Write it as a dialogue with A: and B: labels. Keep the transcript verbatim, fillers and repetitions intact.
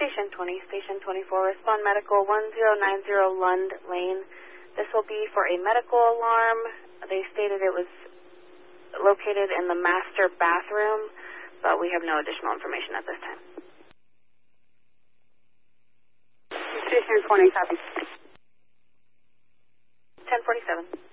A: Station twenty, Station twenty-four, respond medical one zero nine zero Lund Lane. This will be for a medical alarm. They stated it was located in the master bathroom, but we have no additional information at this time.
B: Station twenty, copy.
A: ten forty-seven.